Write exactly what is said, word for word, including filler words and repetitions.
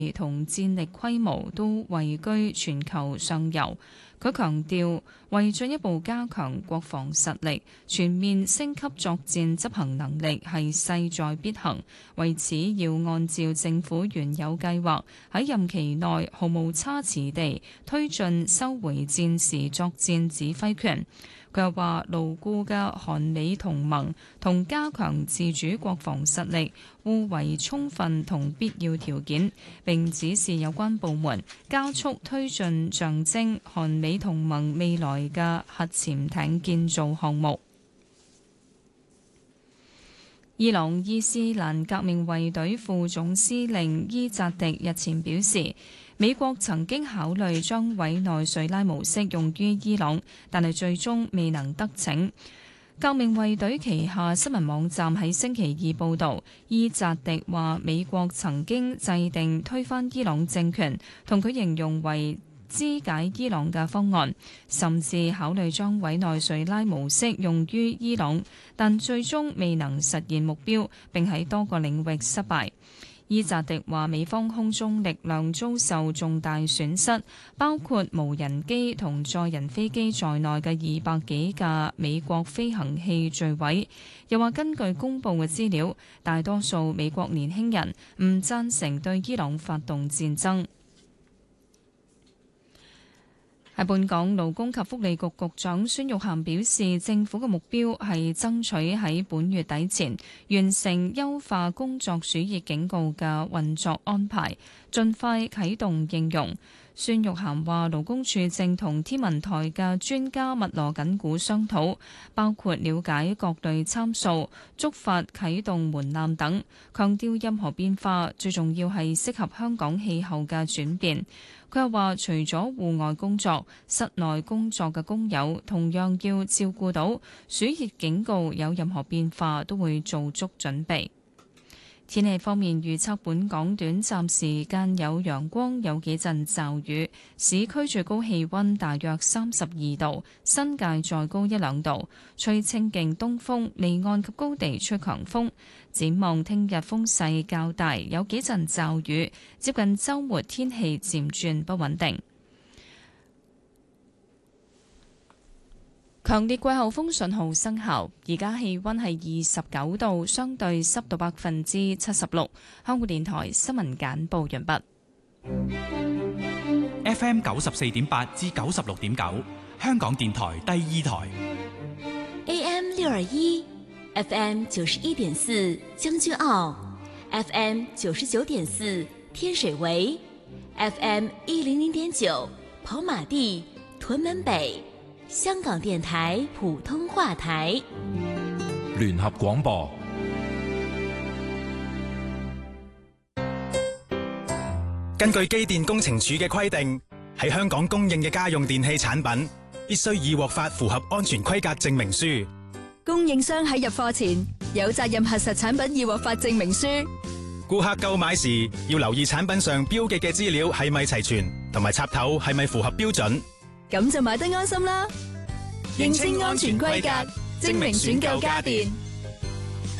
同戰力規模都位居全球上游。佢強調，為進一步加強國防實力，全面升級作戰執行能力係勢在必行。為此，要按照政府原有計劃，喺任期內毫無差池地推進收回戰時作戰指揮權。佢又話，牢固嘅韓美同盟同加強自主國防實力互為充分同必要條件，並指示有關部門加速推進象徵韓美同盟未來嘅核潛艇建造項目。伊朗伊斯蘭革命衛隊副總司令伊扎迪日前表示，美國曾經考慮將委內瑞拉模式用於伊朗，但係最終未能得逞。革命衛隊旗下新聞網站喺星期二報導，伊扎迪話美國曾經制定推翻伊朗政權，同佢形容為肢解伊朗嘅方案，甚至考慮將委內瑞拉模式用於伊朗，但最終未能實現目標，並喺多個領域失敗。伊扎迪話美方空中力量遭受重大損失，包括無人機同載人飛機在內嘅二百幾架美國飛行器墜毀。又話根據公佈嘅資料，大多數美國年輕人唔贊成對伊朗發動戰爭。喺本港，勞工及福利局局長孫玉菡表示，政府嘅目標係爭取喺本月底前完成優化工作暑熱警告嘅運作安排，盡快啟動應用。孫玉菡話，勞工處正同天文台嘅專家密鑼緊鼓商討，包括了解各類參數、觸發啟動門檻等，強調任何變化最重要係適合香港氣候嘅轉變。佢又話，除咗戶外工作，室內工作嘅工友同樣要照顧到暑熱警告有任何變化，都會做足準備。天氣方面預測，本港短暫時間有陽光，有幾陣驟雨。市區最高氣溫大約三十二度，新界再高一兩度。吹清勁東風，離岸及高地吹強風。展望聽日風勢較大，有幾陣驟雨。接近週末天氣漸轉不穩定。強烈季候風信號生效，而家氣溫係二十九度，相對濕度百分之七十六。香港電台新聞簡報完畢。 F M 九十四點八至九十六點九，香港電台第二台。 A M 六二一，F M 九十一點四將軍澳 ，F M 九十九點四天水圍 ，F M 一零零點九跑馬地屯門北。香港電台普通話台聯合廣播。 根據機電工程署嘅規定，喺香港供應嘅家用電器產品必須已獲發符合安全規格證明書。 供應商喺入貨前有責任核實產品已獲發證明書。 顧客購買時要留意產品上標記嘅資料係咪齊全，同埋插頭係咪符合標準。 咁就買得安心啦！認清安全規格，證明選購家電。